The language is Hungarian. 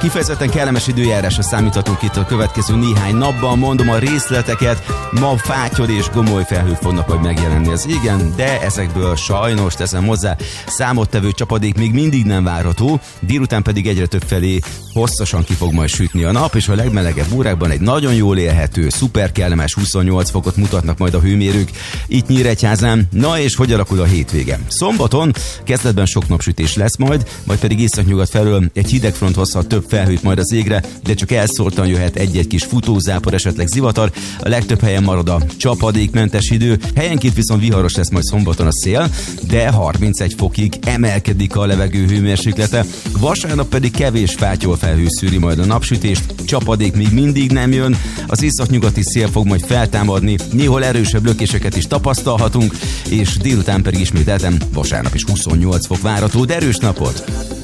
Kifejezetten kellemes időjárásra számíthatunk itt a következő néhány napban, mondom a részleteket, ma fátyol és gomoly felhők fognak majd megjelenni az égen, de ezekből sajnos teszem hozzá, számottevő csapadék még mindig nem várható, délután pedig egyre több felé hosszasan ki fog majd sütni a nap, és a legmelegebb órákban egy nagyon jól élhető, szuper kellemes 28 fokot mutatnak majd a hőmérők itt Nyíregyházán. Na és hogy alakul a hétvége? Szombaton kezdetben sok napsütés lesz majd pedig északnyugat felől egy hidegfront hozhat több felhőt majd az égre, de csak elszórtan jöhet egy-egy kis futózápor, esetleg zivatar. A legtöbb helyen marad a csapadékmentes idő, helyenként viszont viharos lesz majd szombaton a szél, de 31 fokig emelkedik a levegő hőmérséklete. Vasárnap pedig kevés fátyol felhő szűri majd a napsütést, csapadék még mindig nem jön, az északnyugati szél fog majd feltámadni, néhol erősebb lökéseket is tapasztalhatunk, és délután pedig ismételten vasárnap is 28 fok várható, de erős napot!